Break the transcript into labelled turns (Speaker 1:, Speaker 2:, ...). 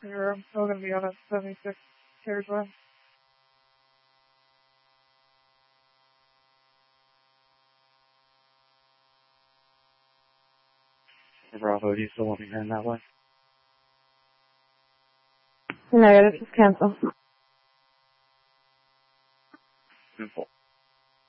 Speaker 1: I'm still going to be on a 76 carriageway.
Speaker 2: Bravo, do you still want me heading that way?
Speaker 3: No, just cancel.
Speaker 2: Simple.